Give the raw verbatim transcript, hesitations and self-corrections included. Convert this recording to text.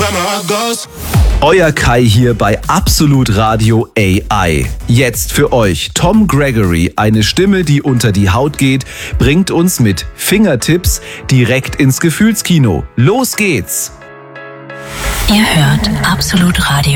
Euer Kai hier bei Absolut Radio A I. Jetzt für euch Tom Gregory, eine Stimme, die unter die Haut geht, bringt uns mit Fingertipps direkt ins Gefühlskino. Los geht's! Ihr hört Absolut Radio.